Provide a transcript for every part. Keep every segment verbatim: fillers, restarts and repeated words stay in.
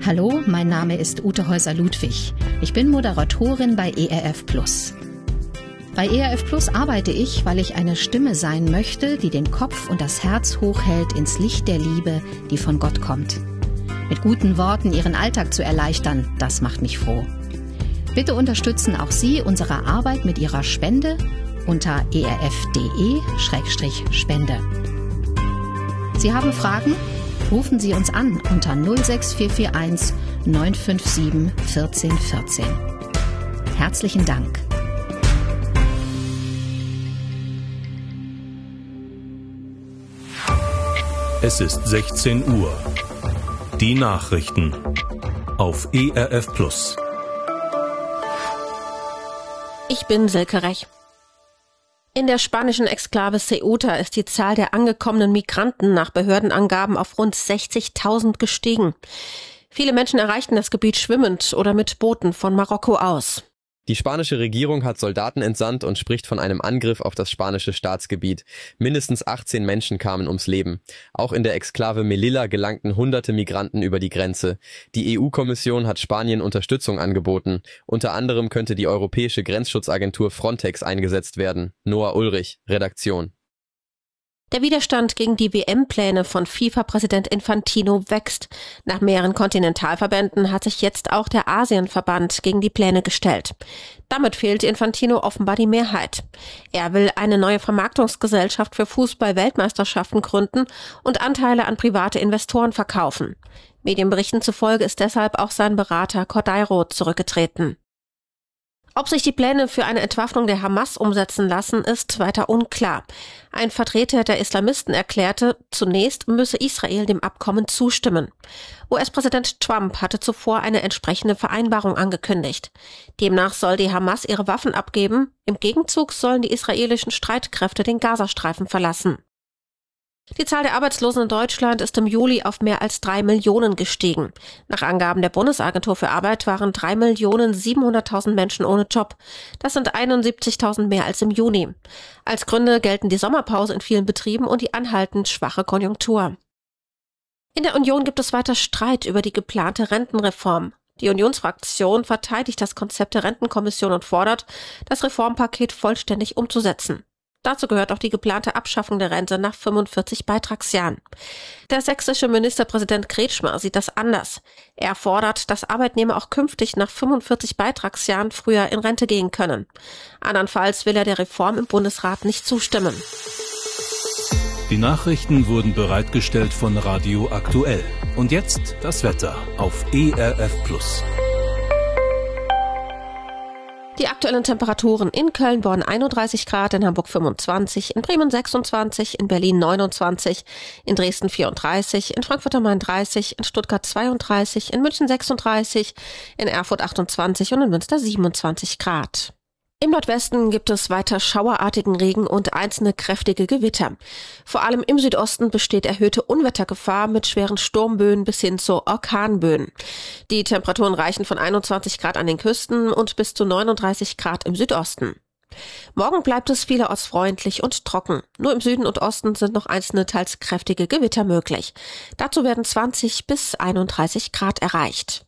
Hallo, mein Name ist Ute Häuser-Ludwig. Ich bin Moderatorin bei E R F Plus. Bei E R F Plus arbeite ich, weil ich eine Stimme sein möchte, die den Kopf und das Herz hochhält ins Licht der Liebe, die von Gott kommt. Mit guten Worten Ihren Alltag zu erleichtern, das macht mich froh. Bitte unterstützen auch Sie unsere Arbeit mit Ihrer Spende unter e r f punkt d e slash spende. Sie haben Fragen? Rufen Sie uns an unter null sechs vier vier eins neun fünf sieben eins vier eins vier. Herzlichen Dank. Es ist sechzehn Uhr. Die Nachrichten auf E R F Plus. Ich bin Silke Rech. In der spanischen Exklave Ceuta ist die Zahl der angekommenen Migranten nach Behördenangaben auf rund sechzigtausend gestiegen. Viele Menschen erreichten das Gebiet schwimmend oder mit Booten von Marokko aus. Die spanische Regierung hat Soldaten entsandt und spricht von einem Angriff auf das spanische Staatsgebiet. Mindestens achtzehn Menschen kamen ums Leben. Auch in der Exklave Melilla gelangten hunderte Migranten über die Grenze. Die E U-Kommission hat Spanien Unterstützung angeboten. Unter anderem könnte die europäische Grenzschutzagentur Frontex eingesetzt werden. Noah Ulrich, Redaktion. Der Widerstand gegen die W M-Pläne von FIFA-Präsident Infantino wächst. Nach mehreren Kontinentalverbänden hat sich jetzt auch der Asienverband gegen die Pläne gestellt. Damit fehlt Infantino offenbar die Mehrheit. Er will eine neue Vermarktungsgesellschaft für Fußball-Weltmeisterschaften gründen und Anteile an private Investoren verkaufen. Medienberichten zufolge ist deshalb auch sein Berater Cordeiro zurückgetreten. Ob sich die Pläne für eine Entwaffnung der Hamas umsetzen lassen, ist weiter unklar. Ein Vertreter der Islamisten erklärte, zunächst müsse Israel dem Abkommen zustimmen. U S-Präsident Trump hatte zuvor eine entsprechende Vereinbarung angekündigt. Demnach soll die Hamas ihre Waffen abgeben, im Gegenzug sollen die israelischen Streitkräfte den Gazastreifen verlassen. Die Zahl der Arbeitslosen in Deutschland ist im Juli auf mehr als drei Millionen gestiegen. Nach Angaben der Bundesagentur für Arbeit waren drei Millionen siebenhunderttausend Menschen ohne Job. Das sind einundsiebzigtausend mehr als im Juni. Als Gründe gelten die Sommerpause in vielen Betrieben und die anhaltend schwache Konjunktur. In der Union gibt es weiter Streit über die geplante Rentenreform. Die Unionsfraktion verteidigt das Konzept der Rentenkommission und fordert, das Reformpaket vollständig umzusetzen. Dazu gehört auch die geplante Abschaffung der Rente nach fünfundvierzig Beitragsjahren. Der sächsische Ministerpräsident Kretschmer sieht das anders. Er fordert, dass Arbeitnehmer auch künftig nach fünfundvierzig Beitragsjahren früher in Rente gehen können. Andernfalls will er der Reform im Bundesrat nicht zustimmen. Die Nachrichten wurden bereitgestellt von Radio Aktuell. Und jetzt das Wetter auf E R F Plus. Die aktuellen Temperaturen in Köln, Bonn einunddreißig Grad, in Hamburg fünfundzwanzig, in Bremen sechsundzwanzig, in Berlin neunundzwanzig, in Dresden vierunddreißig, in Frankfurt am Main dreißig, in Stuttgart zweiunddreißig, in München sechsunddreißig, in Erfurt achtundzwanzig und in Münster siebenundzwanzig Grad. Im Nordwesten gibt es weiter schauerartigen Regen und einzelne kräftige Gewitter. Vor allem im Südosten besteht erhöhte Unwettergefahr mit schweren Sturmböen bis hin zu Orkanböen. Die Temperaturen reichen von einundzwanzig Grad an den Küsten und bis zu neununddreißig Grad im Südosten. Morgen bleibt es vielerorts freundlich und trocken. Nur im Süden und Osten sind noch einzelne teils kräftige Gewitter möglich. Dazu werden zwanzig bis einunddreißig Grad erreicht.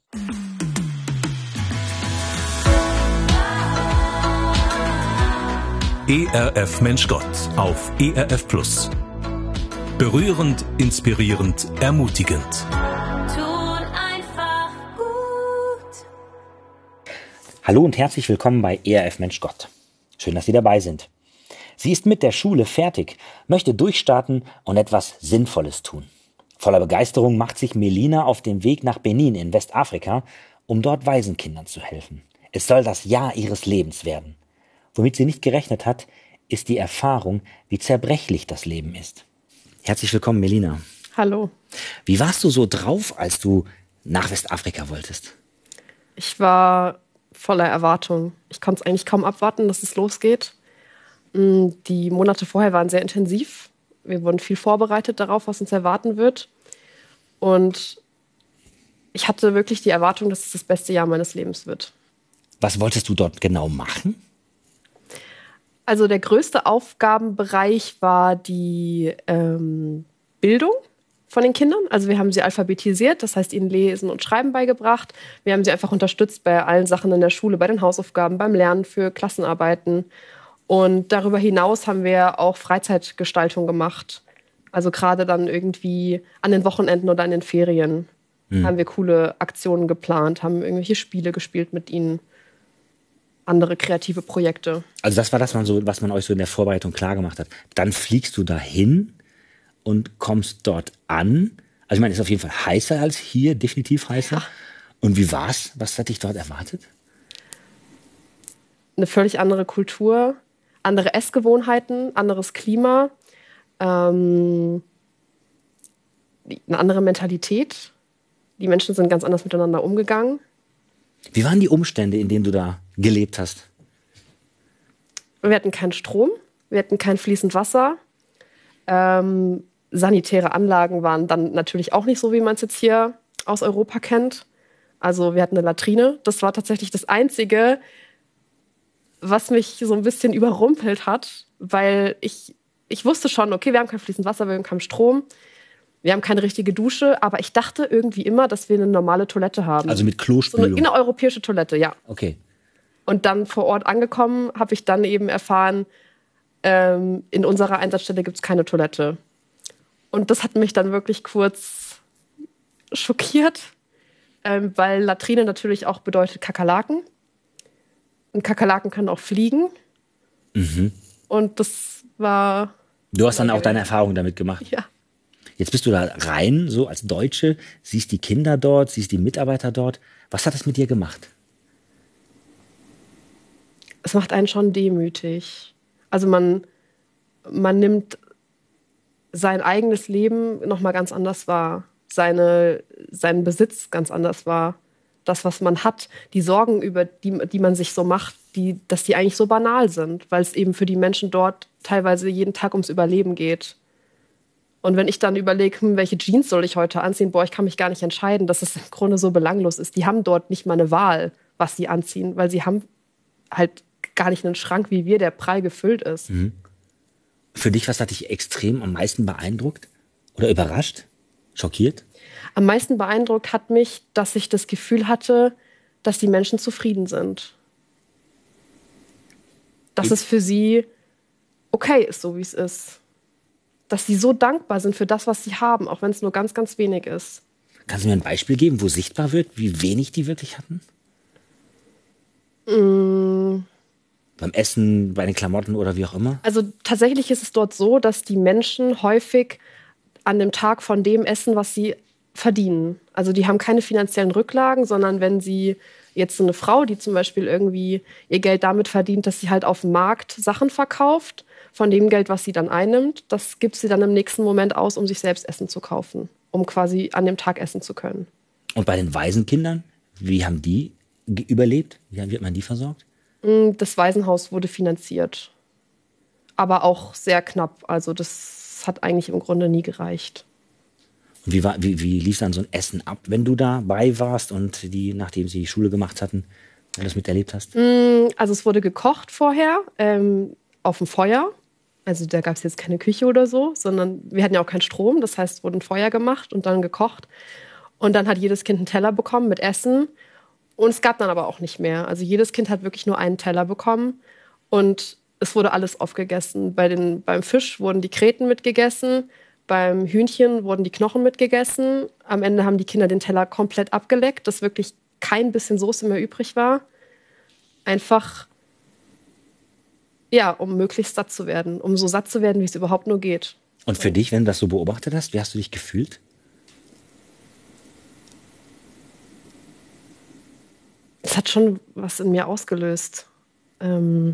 E R F Mensch Gott auf E R F Plus. Berührend, inspirierend, ermutigend. Tun einfach gut. Hallo und herzlich willkommen bei E R F Mensch Gott. Schön, dass Sie dabei sind. Sie ist mit der Schule fertig, möchte durchstarten und etwas Sinnvolles tun. Voller Begeisterung macht sich Melina auf den Weg nach Benin in Westafrika, um dort Waisenkindern zu helfen. Es soll das Jahr ihres Lebens werden. Womit sie nicht gerechnet hat, ist die Erfahrung, wie zerbrechlich das Leben ist. Herzlich willkommen, Melina. Hallo. Wie warst du so drauf, als du nach Westafrika wolltest? Ich war voller Erwartung. Ich konnte es eigentlich kaum abwarten, dass es losgeht. Die Monate vorher waren sehr intensiv. Wir wurden viel vorbereitet darauf, was uns erwarten wird. Und ich hatte wirklich die Erwartung, dass es das beste Jahr meines Lebens wird. Was wolltest du dort genau machen? Also der größte Aufgabenbereich war die ähm, Bildung von den Kindern. Also wir haben sie alphabetisiert, das heißt ihnen Lesen und Schreiben beigebracht. Wir haben sie einfach unterstützt bei allen Sachen in der Schule, bei den Hausaufgaben, beim Lernen für Klassenarbeiten. Und darüber hinaus haben wir auch Freizeitgestaltung gemacht. Also gerade dann irgendwie an den Wochenenden oder in den Ferien hm. haben wir coole Aktionen geplant, haben irgendwelche Spiele gespielt mit ihnen, andere kreative Projekte. Also das war das, was man euch so in der Vorbereitung klar gemacht hat. Dann fliegst du dahin und kommst dort an. Also ich meine, es ist auf jeden Fall heißer als hier, definitiv heißer. Ja. Und wie war's? Was hat dich dort erwartet? Eine völlig andere Kultur, andere Essgewohnheiten, anderes Klima, ähm, eine andere Mentalität. Die Menschen sind ganz anders miteinander umgegangen. Wie waren die Umstände, in denen du da gelebt hast? Wir hatten keinen Strom, wir hatten kein fließend Wasser. Ähm, sanitäre Anlagen waren dann natürlich auch nicht so, wie man es jetzt hier aus Europa kennt. Also wir hatten eine Latrine. Das war tatsächlich das Einzige, was mich so ein bisschen überrumpelt hat, weil ich, ich wusste schon, okay, wir haben kein fließend Wasser, wir haben keinen Strom, wir haben keine richtige Dusche, aber ich dachte irgendwie immer, dass wir eine normale Toilette haben. Also mit Klospülung? So eine innereuropäische Toilette, ja. Okay. Und dann vor Ort angekommen, habe ich dann eben erfahren, ähm, in unserer Einsatzstelle gibt es keine Toilette. Und das hat mich dann wirklich kurz schockiert, ähm, weil Latrine natürlich auch bedeutet Kakerlaken. Und Kakerlaken können auch fliegen. Mhm. Und das war... Du hast dann auch deine Erfahrungen damit gemacht? Ja. Jetzt bist du da rein, so als Deutsche, siehst die Kinder dort, siehst die Mitarbeiter dort. Was hat das mit dir gemacht? Es macht einen schon demütig. Also man, man nimmt sein eigenes Leben nochmal ganz anders wahr. Seine, seinen Besitz ganz anders wahr. Das, was man hat, die Sorgen, über die, die man sich so macht, die, dass die eigentlich so banal sind, weil es eben für die Menschen dort teilweise jeden Tag ums Überleben geht. Und wenn ich dann überlege, hm, welche Jeans soll ich heute anziehen, boah, ich kann mich gar nicht entscheiden, dass es im Grunde so belanglos ist. Die haben dort nicht mal eine Wahl, was sie anziehen, weil sie haben halt gar nicht einen Schrank wie wir, der prall gefüllt ist. Mhm. Für dich, was hat dich extrem am meisten beeindruckt oder überrascht, schockiert? Am meisten beeindruckt hat mich, dass ich das Gefühl hatte, dass die Menschen zufrieden sind. Dass es für sie okay ist, so wie es ist. Dass sie so dankbar sind für das, was sie haben, auch wenn es nur ganz, ganz wenig ist. Kannst du mir ein Beispiel geben, wo sichtbar wird, wie wenig die wirklich hatten? Mm. Beim Essen, bei den Klamotten oder wie auch immer? Also tatsächlich ist es dort so, dass die Menschen häufig an dem Tag von dem essen, was sie verdienen. Also die haben keine finanziellen Rücklagen, sondern wenn sie jetzt so eine Frau, die zum Beispiel irgendwie ihr Geld damit verdient, dass sie halt auf dem Markt Sachen verkauft, von dem Geld, was sie dann einnimmt, das gibt sie dann im nächsten Moment aus, um sich selbst Essen zu kaufen, um quasi an dem Tag essen zu können. Und bei den Waisenkindern, wie haben die überlebt? Wie wird man die versorgt? Das Waisenhaus wurde finanziert, aber auch sehr knapp. Also das hat eigentlich im Grunde nie gereicht. Und wie, war, wie, wie lief dann so ein Essen ab, wenn du dabei warst und die, nachdem sie die Schule gemacht hatten, wenn du das miterlebt hast? Also es wurde gekocht vorher ähm, auf dem Feuer. Also da gab es jetzt keine Küche oder so, sondern wir hatten ja auch keinen Strom. Das heißt, es wurde ein Feuer gemacht und dann gekocht. Und dann hat jedes Kind einen Teller bekommen mit Essen. Und es gab dann aber auch nicht mehr. Also jedes Kind hat wirklich nur einen Teller bekommen. Und es wurde alles aufgegessen. Bei den, beim Fisch wurden die Kreten mitgegessen. Beim Hühnchen wurden die Knochen mitgegessen. Am Ende haben die Kinder den Teller komplett abgeleckt, dass wirklich kein bisschen Soße mehr übrig war. Einfach, ja, um möglichst satt zu werden. Um so satt zu werden, wie es überhaupt nur geht. Und für dich, wenn du das so beobachtet hast, wie hast du dich gefühlt? Es hat schon was in mir ausgelöst. Ähm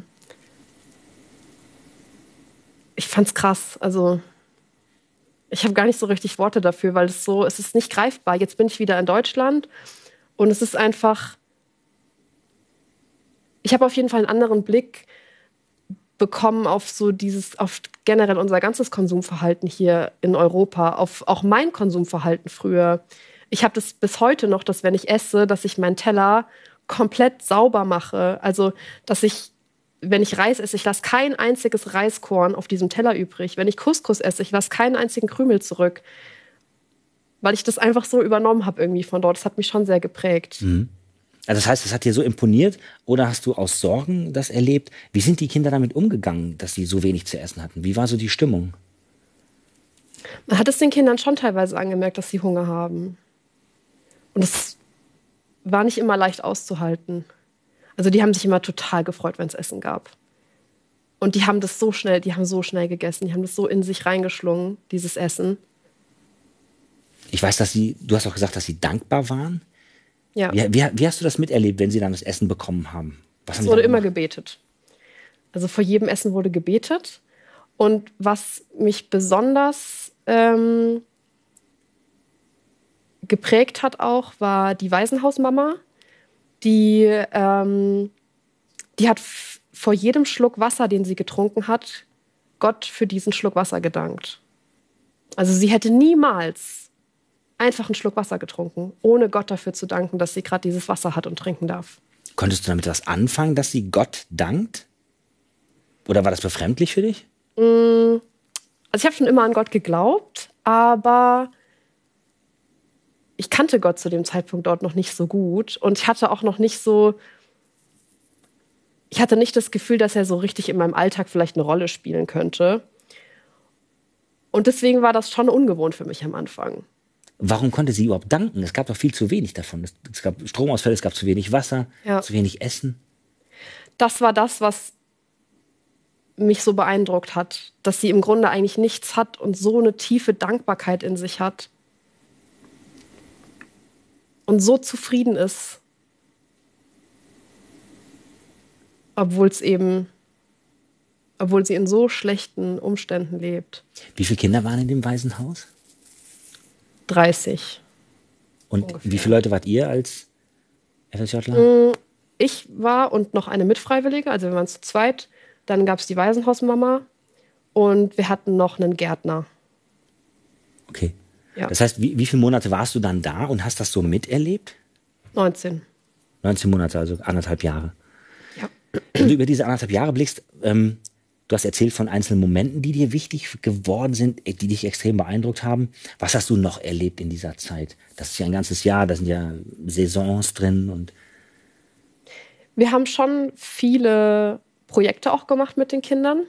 ich fand's krass. Also ich habe gar nicht so richtig Worte dafür, weil es so, es ist nicht greifbar. Jetzt bin ich wieder in Deutschland und es ist einfach, ich habe auf jeden Fall einen anderen Blick bekommen auf so dieses, auf generell unser ganzes Konsumverhalten hier in Europa, auf auch mein Konsumverhalten früher. Ich habe das bis heute noch, dass wenn ich esse, dass ich meinen Teller komplett sauber mache. Also, dass ich, wenn ich Reis esse, ich lasse kein einziges Reiskorn auf diesem Teller übrig. Wenn ich Couscous esse, ich lasse keinen einzigen Krümel zurück. weil ich das einfach so übernommen habe irgendwie von dort. Das hat mich schon sehr geprägt. Mhm. Also das heißt, es hat dir so imponiert oder hast du aus Sorgen das erlebt? Wie sind die Kinder damit umgegangen, dass sie so wenig zu essen hatten? Wie war so die Stimmung? Man hat es den Kindern schon teilweise angemerkt, dass sie Hunger haben. Und es war nicht immer leicht auszuhalten. Also die haben sich immer total gefreut, wenn es Essen gab. Und die haben das so schnell, die haben so schnell gegessen, die haben das so in sich reingeschlungen, dieses Essen. Ich weiß, dass sie, du hast auch gesagt, dass sie dankbar waren. Ja. Wie, wie, wie hast du das miterlebt, wenn sie dann das Essen bekommen haben? Was haben Es sie wurde dann immer gemacht? gebetet. Also vor jedem Essen wurde gebetet. Und was mich besonders ähm, geprägt hat auch, war die Waisenhausmama. Die, ähm, die hat f- vor jedem Schluck Wasser, den sie getrunken hat, Gott für diesen Schluck Wasser gedankt. Also sie hätte niemals einfach einen Schluck Wasser getrunken, ohne Gott dafür zu danken, dass sie gerade dieses Wasser hat und trinken darf. Konntest du damit was anfangen, dass sie Gott dankt? Oder war das befremdlich für dich? Also ich habe schon immer an Gott geglaubt, aber ich kannte Gott zu dem Zeitpunkt dort noch nicht so gut. Und ich hatte auch noch nicht so, ich hatte nicht das Gefühl, dass er so richtig in meinem Alltag vielleicht eine Rolle spielen könnte. Und deswegen war das schon ungewohnt für mich am Anfang. Warum konnte sie überhaupt danken? Es gab doch viel zu wenig davon. Es, es gab Stromausfälle, es gab zu wenig Wasser, Ja. zu wenig Essen. Das war das, was mich so beeindruckt hat, dass sie im Grunde eigentlich nichts hat und so eine tiefe Dankbarkeit in sich hat und so zufrieden ist, obwohl es eben, obwohl sie in so schlechten Umständen lebt. Wie viele Kinder waren in dem Waisenhaus? dreißig. Und Ungefähr. wie viele Leute wart ihr als FSJler? Ich war und noch eine Mitfreiwillige, also wir waren zu zweit. Dann gab es die Waisenhausmama und wir hatten noch einen Gärtner. Okay. Ja. Das heißt, wie, wie viele Monate warst du dann da und hast das so miterlebt? neunzehn. neunzehn Monate, also anderthalb Jahre. Ja. Wenn du über diese anderthalb Jahre blickst, ähm, du hast erzählt von einzelnen Momenten, die dir wichtig geworden sind, die dich extrem beeindruckt haben. Was hast du noch erlebt in dieser Zeit? Das ist ja ein ganzes Jahr, da sind ja Saisons drin. Und Wir haben schon viele Projekte auch gemacht mit den Kindern.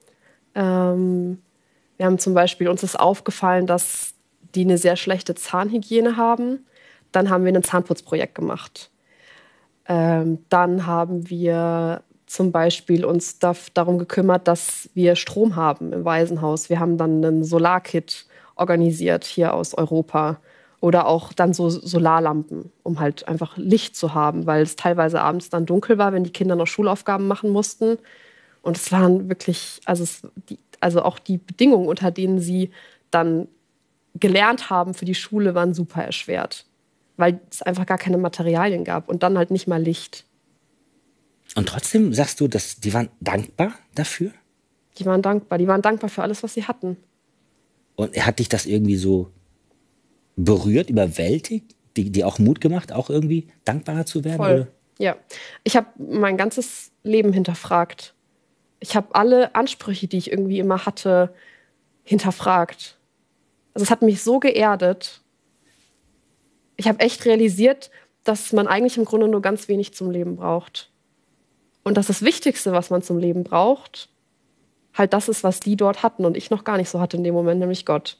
Ähm, wir haben zum Beispiel, uns ist aufgefallen, dass die eine sehr schlechte Zahnhygiene haben. Dann haben wir ein Zahnputzprojekt gemacht. Ähm, dann haben wir zum Beispiel uns daf- darum gekümmert, dass wir Strom haben im Waisenhaus. Wir haben dann einen Solarkit organisiert hier aus Europa. Oder auch dann so Solarlampen, um halt einfach Licht zu haben, weil es teilweise abends dann dunkel war, wenn die Kinder noch Schulaufgaben machen mussten. Und es waren wirklich, also, es, die, also auch die Bedingungen, unter denen sie dann gelernt haben für die Schule, waren super erschwert. Weil es einfach gar keine Materialien gab und dann halt nicht mal Licht. Und trotzdem sagst du, dass die waren dankbar dafür? Die waren dankbar. Die waren dankbar für alles, was sie hatten. Und hat dich das irgendwie so berührt, überwältigt, die, die auch Mut gemacht, auch irgendwie dankbarer zu werden? Voll. Oder? Ja. Ich habe mein ganzes Leben hinterfragt. Ich habe alle Ansprüche, die ich irgendwie immer hatte, hinterfragt. Also es hat mich so geerdet. Ich habe echt realisiert, dass man eigentlich im Grunde nur ganz wenig zum Leben braucht. Und dass das Wichtigste, was man zum Leben braucht, halt das ist, was die dort hatten und ich noch gar nicht so hatte in dem Moment, nämlich Gott.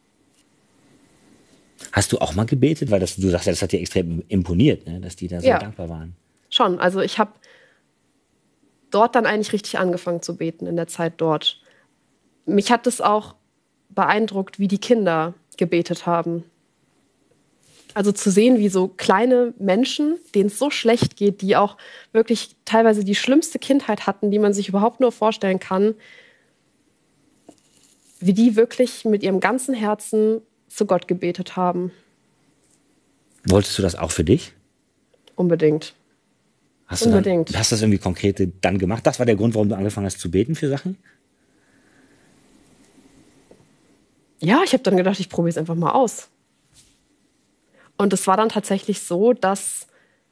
Hast du auch mal gebetet? Weil das, du sagst ja, das hat dir extrem imponiert, ne? Dass die da so Ja. dankbar waren. Schon, also ich habe dort dann eigentlich richtig angefangen zu beten in der Zeit dort. Mich hat es auch beeindruckt, wie die Kinder gebetet haben. Also zu sehen, wie so kleine Menschen, denen es so schlecht geht, die auch wirklich teilweise die schlimmste Kindheit hatten, die man sich überhaupt nur vorstellen kann, wie die wirklich mit ihrem ganzen Herzen zu Gott gebetet haben. Wolltest du das auch für dich? Unbedingt. Hast du Unbedingt. Dann, hast du das irgendwie konkret dann gemacht? Das war der Grund, warum du angefangen hast zu beten für Sachen? Ja, ich habe dann gedacht, ich probiere es einfach mal aus. Und es war dann tatsächlich so, dass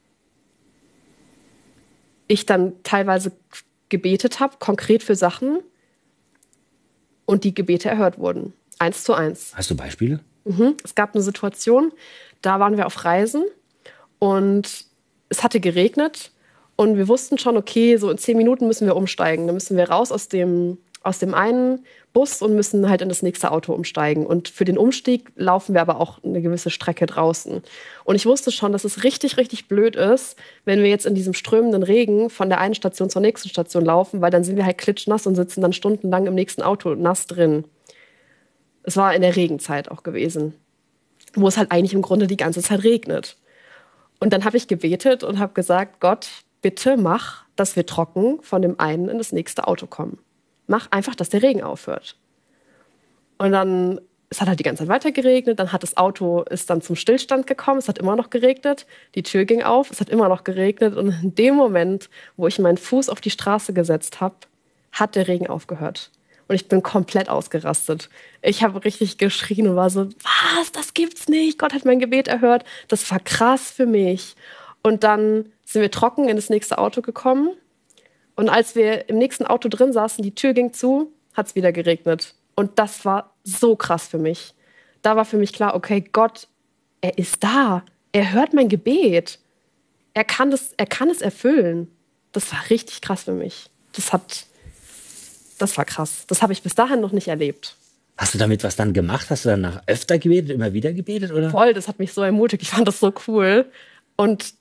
ich dann teilweise gebetet habe, konkret für Sachen, und die Gebete erhört wurden. Eins zu eins. Hast du Beispiele? Mhm. Es gab eine Situation, da waren wir auf Reisen und es hatte geregnet und wir wussten schon, okay, so in zehn Minuten müssen wir umsteigen. Dann müssen wir raus aus dem, aus dem einen Bus und müssen halt in das nächste Auto umsteigen. Und für den Umstieg laufen wir aber auch eine gewisse Strecke draußen. Und ich wusste schon, dass es richtig, richtig blöd ist, wenn wir jetzt in diesem strömenden Regen von der einen Station zur nächsten Station laufen, weil dann sind wir halt klitschnass und sitzen dann stundenlang im nächsten Auto nass drin. Es war in der Regenzeit auch gewesen, wo es halt eigentlich im Grunde die ganze Zeit regnet. Und dann habe ich gebetet und habe gesagt, Gott, bitte mach, dass wir trocken von dem einen in das nächste Auto kommen. Mach einfach, dass der Regen aufhört. Und dann, es hat halt die ganze Zeit weiter geregnet, dann hat das Auto, ist dann zum Stillstand gekommen, es hat immer noch geregnet, die Tür ging auf, es hat immer noch geregnet und in dem Moment, wo ich meinen Fuß auf die Straße gesetzt habe, hat der Regen aufgehört. Und ich bin komplett ausgerastet. Ich habe richtig geschrien und war so, was, das gibt's nicht, Gott hat mein Gebet erhört. Das war krass für mich. Und dann sind wir trocken in das nächste Auto gekommen. Und als wir im nächsten Auto drin saßen, die Tür ging zu, hat es wieder geregnet. Und das war so krass für mich. Da war für mich klar, okay, Gott, er ist da. Er hört mein Gebet. Er kann das, er kann es erfüllen. Das war richtig krass für mich. Das hat, das war krass. Das habe ich bis dahin noch nicht erlebt. Hast du damit was dann gemacht? Hast du danach öfter gebetet, immer wieder gebetet, oder? Voll, das hat mich so ermutigt. Ich fand das so cool. Und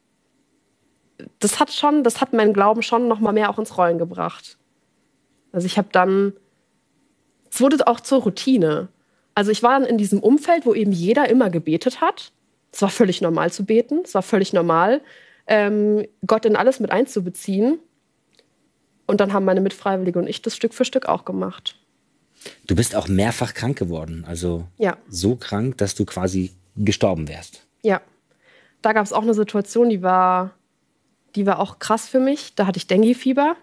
das hat schon, das hat meinen Glauben schon noch mal mehr auch ins Rollen gebracht. Also ich habe dann, es wurde auch zur Routine. Also ich war dann in diesem Umfeld, wo eben jeder immer gebetet hat. Es war völlig normal zu beten. Es war völlig normal, ähm, Gott in alles mit einzubeziehen. Und dann haben meine Mitfreiwillige und ich das Stück für Stück auch gemacht. Du bist auch mehrfach krank geworden. Also ja. So krank, dass du quasi gestorben wärst. Ja. Da gab es auch eine Situation, die war, die war auch krass für mich. Da hatte ich Dengue-Fieber.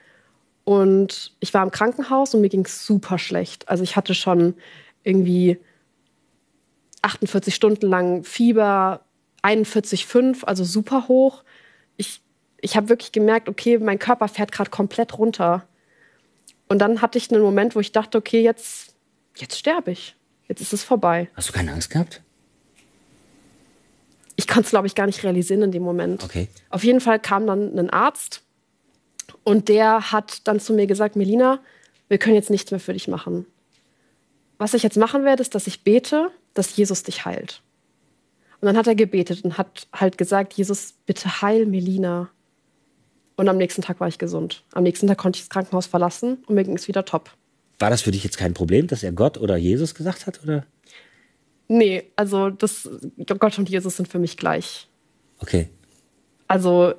Und ich war im Krankenhaus und mir ging es super schlecht. Also ich hatte schon irgendwie achtundvierzig Stunden lang Fieber, einundvierzig Komma fünf, also super hoch. Ich, ich habe wirklich gemerkt, okay, mein Körper fährt gerade komplett runter. Und dann hatte ich einen Moment, wo ich dachte, okay, jetzt, jetzt sterbe ich. Jetzt ist es vorbei. Hast du keine Angst gehabt? Ich konnte es, glaube ich, gar nicht realisieren in dem Moment. Okay. Auf jeden Fall kam dann ein Arzt und der hat dann zu mir gesagt, Melina, wir können jetzt nichts mehr für dich machen. Was ich jetzt machen werde, ist, dass ich bete, dass Jesus dich heilt. Und dann hat er gebetet und hat halt gesagt, Jesus, bitte heil Melina. Und am nächsten Tag war ich gesund. Am nächsten Tag konnte ich das Krankenhaus verlassen und mir ging es wieder top. War das für dich jetzt kein Problem, dass er Gott oder Jesus gesagt hat, oder? Nee, also das, Gott und Jesus sind für mich gleich. Okay. Also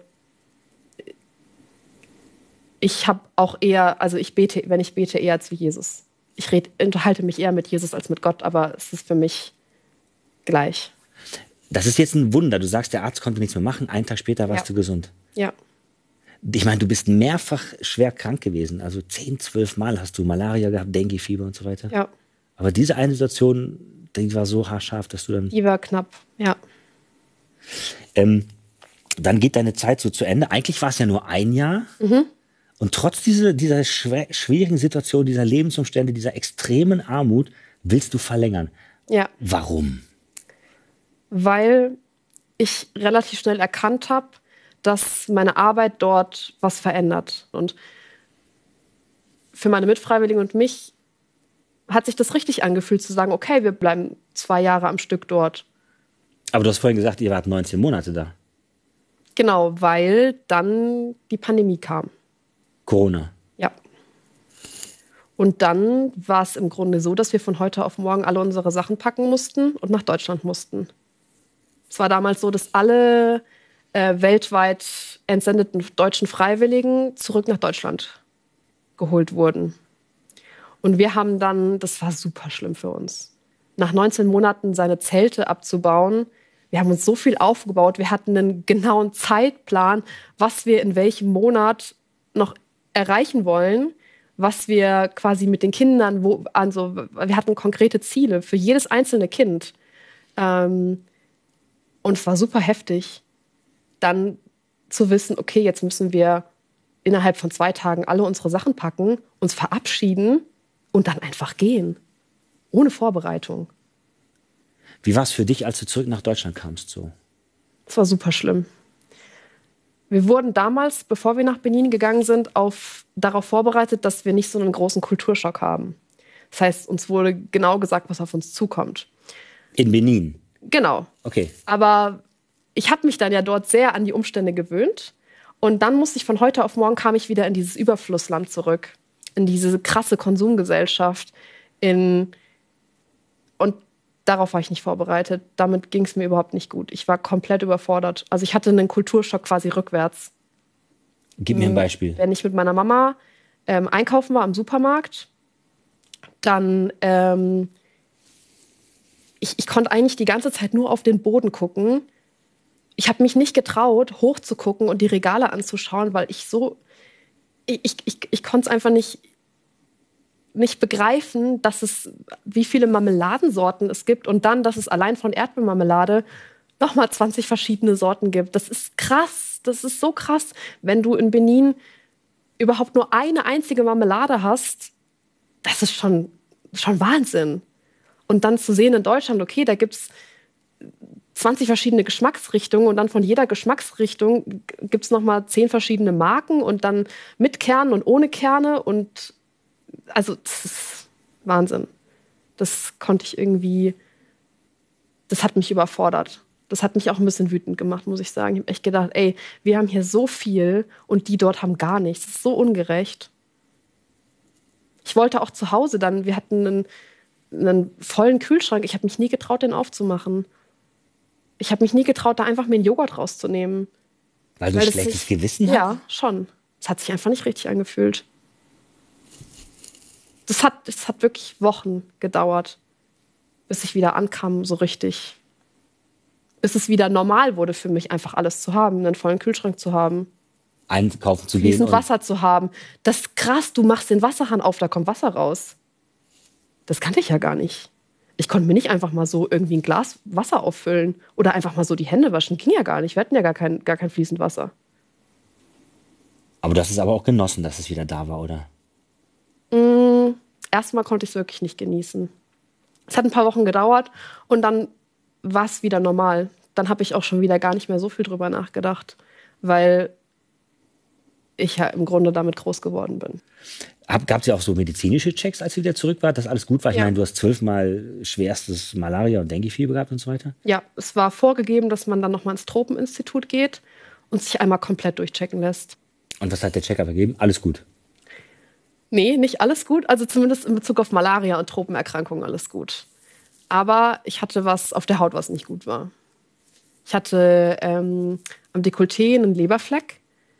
ich habe auch eher, also ich bete, wenn ich bete, eher zu Jesus. Ich red, unterhalte mich eher mit Jesus als mit Gott, aber es ist für mich gleich. Das ist jetzt ein Wunder. Du sagst, der Arzt konnte nichts mehr machen. Einen Tag später warst Ja. du gesund. Ja. Ich meine, du bist mehrfach schwer krank gewesen. Also zehn, zwölf Mal hast du Malaria gehabt, Dengue-Fieber und so weiter. Ja. Aber diese eine Situation, die war so haarscharf, dass du dann... Die war knapp, ja. Ähm, dann geht deine Zeit so zu Ende. Eigentlich war es ja nur ein Jahr. Mhm. Und trotz dieser, dieser schwer, schwierigen Situation, dieser Lebensumstände, dieser extremen Armut, willst du verlängern. Ja. Warum? Weil ich relativ schnell erkannt habe, dass meine Arbeit dort was verändert. Und für meine Mitfreiwilligen und mich hat sich das richtig angefühlt, zu sagen, okay, wir bleiben zwei Jahre am Stück dort. Aber du hast vorhin gesagt, ihr wart neunzehn Monate da. Genau, weil dann die Pandemie kam. Corona. Ja. Und dann war es im Grunde so, dass wir von heute auf morgen alle unsere Sachen packen mussten und nach Deutschland mussten. Es war damals so, dass alle äh, weltweit entsendeten deutschen Freiwilligen zurück nach Deutschland geholt wurden. Und wir haben dann, das war super schlimm für uns, nach neunzehn Monaten seine Zelte abzubauen. Wir haben uns so viel aufgebaut, wir hatten einen genauen Zeitplan, was wir in welchem Monat noch erreichen wollen, was wir quasi mit den Kindern, wo, also wir hatten konkrete Ziele für jedes einzelne Kind. Ähm, und es war super heftig, dann zu wissen, okay, jetzt müssen wir innerhalb von zwei Tagen alle unsere Sachen packen, uns verabschieden und dann einfach gehen. Ohne Vorbereitung. Wie war es für dich, als du zurück nach Deutschland kamst? So? Es war super schlimm. Wir wurden damals, bevor wir nach Benin gegangen sind, auf, darauf vorbereitet, dass wir nicht so einen großen Kulturschock haben. Das heißt, uns wurde genau gesagt, was auf uns zukommt. In Benin? Genau. Okay. Aber ich habe mich dann ja dort sehr an die Umstände gewöhnt. Und dann musste ich von heute auf morgen, kam ich wieder in dieses Überflussland zurück. In diese krasse Konsumgesellschaft. In, und darauf war ich nicht vorbereitet. Damit ging es mir überhaupt nicht gut. Ich war komplett überfordert. Also ich hatte einen Kulturschock quasi rückwärts. Gib mir ein Beispiel. Wenn ich mit meiner Mama ähm, einkaufen war am Supermarkt, dann ähm, ich, ich konnte eigentlich die ganze Zeit nur auf den Boden gucken. Ich habe mich nicht getraut, hochzugucken und die Regale anzuschauen, weil ich so, ich, ich, ich, ich konnte es einfach nicht, nicht begreifen, dass es, wie viele Marmeladensorten es gibt und dann, dass es allein von Erdbeermarmelade nochmal zwanzig verschiedene Sorten gibt. Das ist krass, das ist so krass. Wenn du in Benin überhaupt nur eine einzige Marmelade hast, das ist schon, schon Wahnsinn. Und dann zu sehen in Deutschland, okay, da gibt es zwanzig verschiedene Geschmacksrichtungen und dann von jeder Geschmacksrichtung gibt es nochmal zehn verschiedene Marken und dann mit Kernen und ohne Kerne und also das ist Wahnsinn. Das konnte ich irgendwie, das hat mich überfordert. Das hat mich auch ein bisschen wütend gemacht, muss ich sagen. Ich habe echt gedacht, ey, wir haben hier so viel und die dort haben gar nichts. Das ist so ungerecht. Ich wollte auch zu Hause dann, wir hatten einen, einen vollen Kühlschrank. Ich habe mich nie getraut, den aufzumachen. Ich habe mich nie getraut, da einfach mir einen Joghurt rauszunehmen. Weil du ein schlechtes sich, Gewissen hast? Ja, schon. Es hat sich einfach nicht richtig angefühlt. Das hat, das hat wirklich Wochen gedauert, bis ich wieder ankam, so richtig. Bis es wieder normal wurde für mich, einfach alles zu haben, einen vollen Kühlschrank zu haben. Einkaufen zu gehen. Fließend Wasser zu haben. Das ist krass, du machst den Wasserhahn auf, da kommt Wasser raus. Das kannte ich ja gar nicht. Ich konnte mir nicht einfach mal so irgendwie ein Glas Wasser auffüllen oder einfach mal so die Hände waschen. Ging ja gar nicht. Wir hatten ja gar kein, gar kein fließend Wasser. Aber das ist aber auch genossen, dass es wieder da war, oder? Mm, erstmal konnte ich es wirklich nicht genießen. Es hat ein paar Wochen gedauert und dann war es wieder normal. Dann habe ich auch schon wieder gar nicht mehr so viel drüber nachgedacht, weil ich ja im Grunde damit groß geworden bin. Gab es ja auch so medizinische Checks, als du wieder zurück war, dass alles gut war? Ich Ja. meine, du hast zwölfmal schwerstes Malaria- und Dengue-Fieber gehabt und so weiter. Ja, es war vorgegeben, dass man dann nochmal ins Tropeninstitut geht und sich einmal komplett durchchecken lässt. Und was hat der Check-up ergeben? Alles gut. Nee, nicht alles gut. Also zumindest in Bezug auf Malaria und Tropenerkrankungen alles gut. Aber ich hatte was auf der Haut, was nicht gut war. Ich hatte ähm, am Dekolleté einen Leberfleck.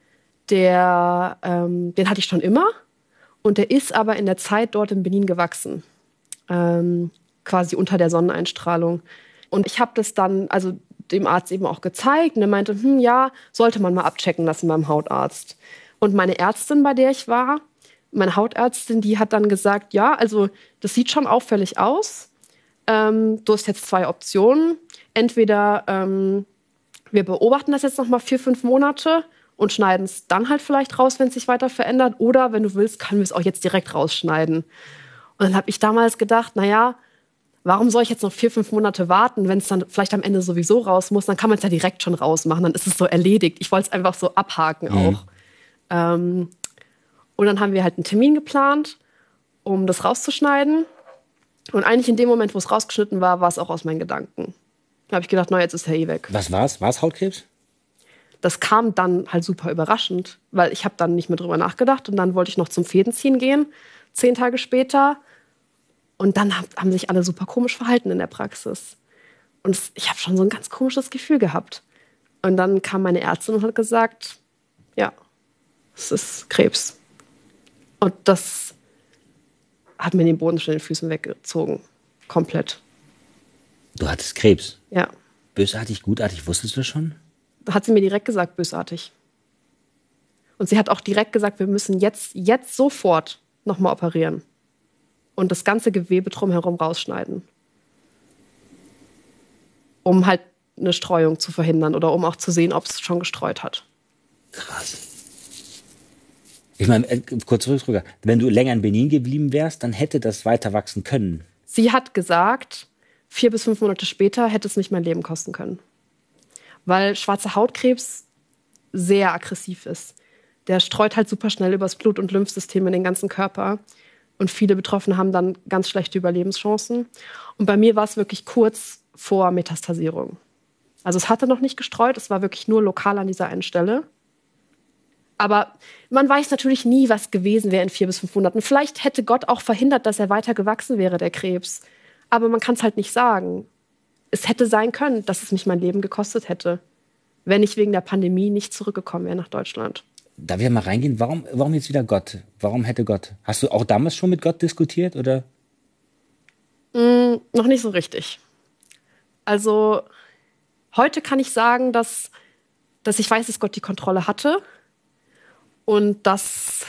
Der, ähm, den hatte ich schon immer. Und der ist aber in der Zeit dort in Benin gewachsen. Ähm, quasi unter der Sonneneinstrahlung. Und ich habe das dann, also dem Arzt eben auch gezeigt. Und er meinte, hm, ja, sollte man mal abchecken lassen beim Hautarzt. Und meine Ärztin, bei der ich war, meine Hautärztin, die hat dann gesagt, ja, also das sieht schon auffällig aus. Ähm, du hast jetzt zwei Optionen. Entweder ähm, wir beobachten das jetzt noch mal vier, fünf Monate und schneiden es dann halt vielleicht raus, wenn es sich weiter verändert. Oder wenn du willst, können wir es auch jetzt direkt rausschneiden. Und dann habe ich damals gedacht, naja, warum soll ich jetzt noch vier, fünf Monate warten, wenn es dann vielleicht am Ende sowieso raus muss? Dann kann man es ja direkt schon rausmachen, dann ist es so erledigt. Ich wollte es einfach so abhaken Mhm. auch. Ähm, und dann haben wir halt einen Termin geplant, um das rauszuschneiden. Und eigentlich in dem Moment, wo es rausgeschnitten war, war es auch aus meinen Gedanken. Da habe ich gedacht, na, jetzt ist er eh weg. Was war's? War es Hautkrebs? Das kam dann halt super überraschend, weil ich habe dann nicht mehr drüber nachgedacht und dann wollte ich noch zum Fädenziehen gehen, zehn Tage später. Und dann hab, haben sich alle super komisch verhalten in der Praxis. Und es, ich habe schon so ein ganz komisches Gefühl gehabt. Und dann kam meine Ärztin und hat gesagt, ja, es ist Krebs. Und das hat mir den Boden schon den Füßen weggezogen. Komplett. Du hattest Krebs. Ja. Bösartig, gutartig, wusstest du das schon? Da hat sie mir direkt gesagt, bösartig. Und sie hat auch direkt gesagt, wir müssen jetzt, jetzt sofort nochmal operieren. Und das ganze Gewebe drumherum rausschneiden. Um halt eine Streuung zu verhindern oder um auch zu sehen, ob es schon gestreut hat. Krass. Ich meine, äh, kurz zurück, wenn du länger in Benin geblieben wärst, dann hätte das weiter wachsen können. Sie hat gesagt, vier bis fünf Monate später hätte es mich mein Leben kosten können. Weil schwarzer Hautkrebs sehr aggressiv ist. Der streut halt super schnell übers Blut- und Lymphsystem in den ganzen Körper. Und viele Betroffene haben dann ganz schlechte Überlebenschancen. Und bei mir war es wirklich kurz vor Metastasierung. Also es hatte noch nicht gestreut, es war wirklich nur lokal an dieser einen Stelle. Aber man weiß natürlich nie, was gewesen wäre in vier bis fünf Monaten. Vielleicht hätte Gott auch verhindert, dass er weiter gewachsen wäre, der Krebs. Aber man kann es halt nicht sagen. Es hätte sein können, dass es mich mein Leben gekostet hätte, wenn ich wegen der Pandemie nicht zurückgekommen wäre nach Deutschland. Da wir mal reingehen, warum, warum jetzt wieder Gott? Warum hätte Gott? Hast du auch damals schon mit Gott diskutiert, oder? Mm, noch nicht so richtig. Also heute kann ich sagen, dass, dass ich weiß, dass Gott die Kontrolle hatte und dass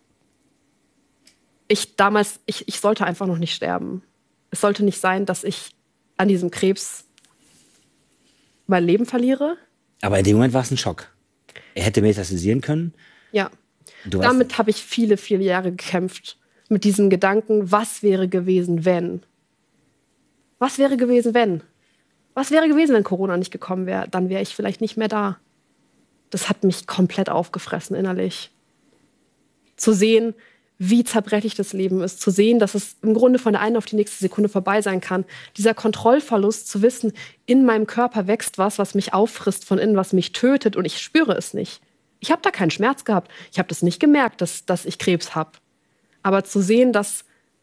ich damals, ich, ich sollte einfach noch nicht sterben. Es sollte nicht sein, dass ich an diesem Krebs mein Leben verliere. Aber in dem Moment war es ein Schock. Er hätte metastasieren können. Ja, Du weißt, damit habe ich viele, viele Jahre gekämpft. Mit diesem Gedanken, was wäre gewesen, wenn? Was wäre gewesen, wenn? Was wäre gewesen, wenn Corona nicht gekommen wäre? Dann wäre ich vielleicht nicht mehr da. Das hat mich komplett aufgefressen innerlich. Zu sehen, wie zerbrechlich das Leben ist. Zu sehen, dass es im Grunde von der einen auf die nächste Sekunde vorbei sein kann. Dieser Kontrollverlust, zu wissen, in meinem Körper wächst was, was mich auffrisst von innen, was mich tötet und ich spüre es nicht. Ich habe da keinen Schmerz gehabt. Ich habe das nicht gemerkt, dass, dass ich Krebs habe. Aber zu sehen, dass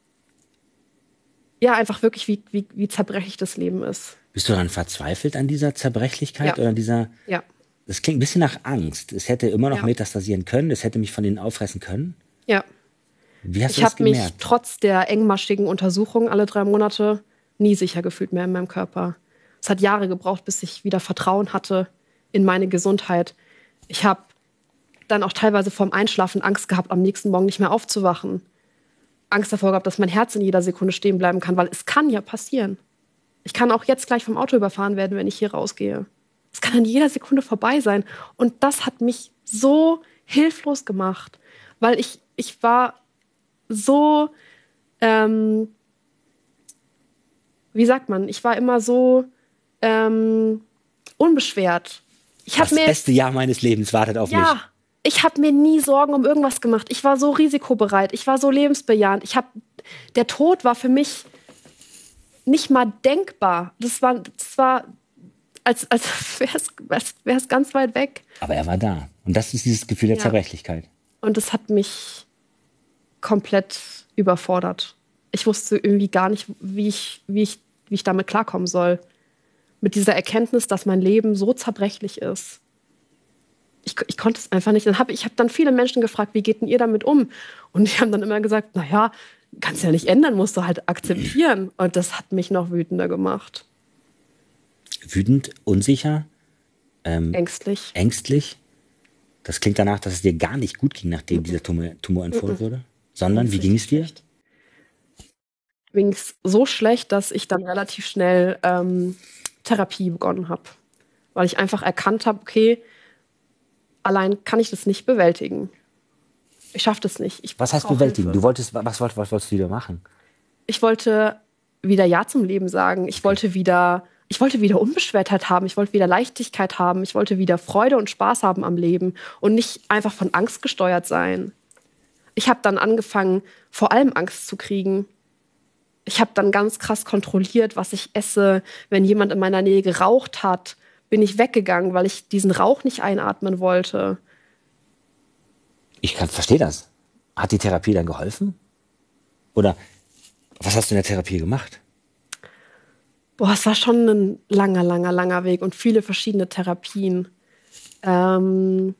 ja einfach wirklich, wie, wie, wie zerbrechlich das Leben ist. bist du dann verzweifelt an dieser Zerbrechlichkeit? Ja. Oder dieser? Ja. Das klingt ein bisschen nach Angst. Es hätte immer noch Ja. metastasieren können. Es hätte mich von denen auffressen können. Ja. Wie hast Ich du das habe mich gemerkt? trotz der engmaschigen Untersuchung alle drei Monate nie sicher gefühlt mehr in meinem Körper. Es hat Jahre gebraucht, bis ich wieder Vertrauen hatte in meine Gesundheit. Ich habe dann auch teilweise vorm Einschlafen Angst gehabt, am nächsten Morgen nicht mehr aufzuwachen. Angst davor gehabt, dass mein Herz in jeder Sekunde stehen bleiben kann, weil es kann ja passieren. Ich kann auch jetzt gleich vom Auto überfahren werden, wenn ich hier rausgehe. Es kann in jeder Sekunde vorbei sein. Und das hat mich so hilflos gemacht, weil ich, ich war so, ähm, wie sagt man, ich war immer so ähm, unbeschwert. Ich hab Das mir, beste Jahr meines Lebens wartet auf mich. ja, ich habe mir nie Sorgen um irgendwas gemacht. Ich war so risikobereit, ich war so lebensbejahend. Ich hab, der Tod war für mich nicht mal denkbar. Das war, das war als, als wäre es ganz weit weg. Aber er war da. Und das ist dieses Gefühl der Ja. Zerbrechlichkeit. Und das hat mich komplett überfordert. Ich wusste irgendwie gar nicht, wie ich, wie ich, wie ich damit klarkommen soll. Mit dieser Erkenntnis, dass mein Leben so zerbrechlich ist. Ich, ich konnte es einfach nicht. Dann hab, ich habe dann viele Menschen gefragt, wie geht denn ihr damit um? Und die haben dann immer gesagt, naja, kannst ja nicht ändern, musst du halt akzeptieren. Und das hat mich noch wütender gemacht. Wütend, unsicher, ähm, Ängstlich. ängstlich. Das klingt danach, dass es dir gar nicht gut ging, nachdem dieser Tumor, Tumor entfernt wurde. Sondern, wie ging es dir? Mir ging es so schlecht, dass ich dann relativ schnell ähm, Therapie begonnen habe. Weil ich einfach erkannt habe, okay, allein kann ich das nicht bewältigen. Ich schaffe das nicht. Ich Was heißt brauch bewältigen? Hilfe. Du wolltest, was, was, was wolltest du wieder machen? Ich wollte wieder Ja zum Leben sagen. Ich wollte wieder, ich wollte wieder Unbeschwertheit haben. Ich wollte wieder Leichtigkeit haben. Ich wollte wieder Freude und Spaß haben am Leben und nicht einfach von Angst gesteuert sein. Ich habe dann angefangen, vor allem Angst zu kriegen. Ich habe dann ganz krass kontrolliert, was ich esse. Wenn jemand in meiner Nähe geraucht hat, bin ich weggegangen, weil ich diesen Rauch nicht einatmen wollte. Ich kann, verstehe das. Hat die Therapie dann geholfen? Oder was hast du in der Therapie gemacht? Boah, es war schon ein langer, langer, langer Weg und viele verschiedene Therapien. Ähm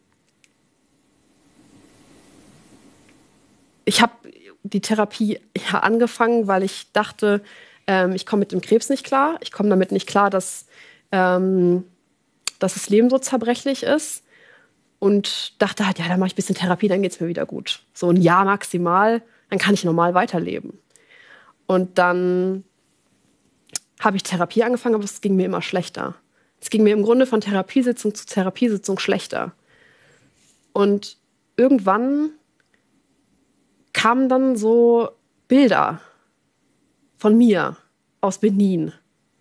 ich habe die Therapie ja angefangen, weil ich dachte, ähm, ich komme mit dem Krebs nicht klar. Ich komme damit nicht klar, dass, ähm, dass das Leben so zerbrechlich ist. Und dachte halt, ja, dann mache ich ein bisschen Therapie, dann geht es mir wieder gut. So ein Jahr maximal, dann kann ich normal weiterleben. Und dann habe ich Therapie angefangen, aber es ging mir immer schlechter. Es ging mir im Grunde von Therapiesitzung zu Therapiesitzung schlechter. Und irgendwann kamen dann so Bilder von mir aus Benin.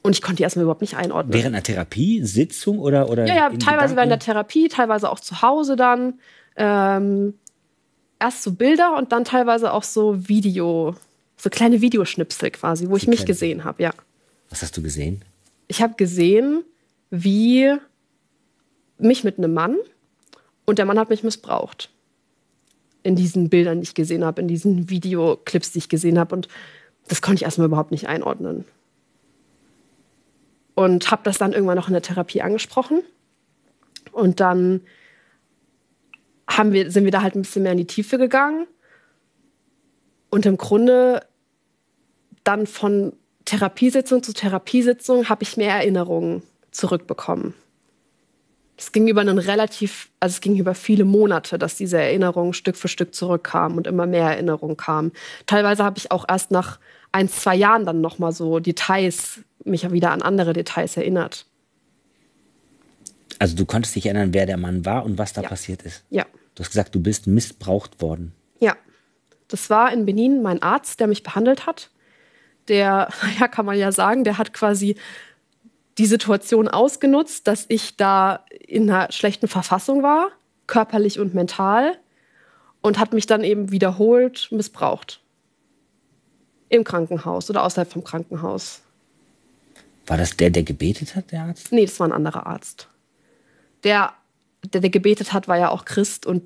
Und ich konnte die erstmal überhaupt nicht einordnen. Während einer Therapiesitzung oder? oder ja, ja, in teilweise Gedanken? während der Therapie, teilweise auch zu Hause dann. Ähm, erst so Bilder und dann teilweise auch so Video, so kleine Videoschnipsel quasi, wo ich mich kleine- gesehen habe, ja. Was hast du gesehen? Ich habe gesehen, wie mich mit einem Mann und der Mann hat mich missbraucht. In diesen Bildern, die ich gesehen habe, in diesen Videoclips, die ich gesehen habe. Und das konnte ich erstmal überhaupt nicht einordnen. Und habe das dann irgendwann noch in der Therapie angesprochen. Und dann haben wir, sind wir da halt ein bisschen mehr in die Tiefe gegangen. Und im Grunde dann von Therapiesitzung zu Therapiesitzung habe ich mehr Erinnerungen zurückbekommen. Es ging über einen relativ, also es ging über viele Monate, dass diese Erinnerungen Stück für Stück zurückkamen und immer mehr Erinnerungen kamen. Teilweise habe ich auch erst nach ein, zwei Jahren dann nochmal so Details, mich wieder an andere Details erinnert. Also du konntest dich erinnern, wer der Mann war und was da Ja. passiert ist. Ja. Du hast gesagt, du bist missbraucht worden. Ja. Das war in Benin mein Arzt, der mich behandelt hat. Der, ja, kann man ja sagen, der hat quasi die Situation ausgenutzt, dass ich da in einer schlechten Verfassung war, körperlich und mental, und hat mich dann eben wiederholt missbraucht. Im Krankenhaus oder außerhalb vom Krankenhaus. War das der, der gebetet hat, der Arzt? Nee, das war ein anderer Arzt. Der, der, der gebetet hat, war ja auch Christ und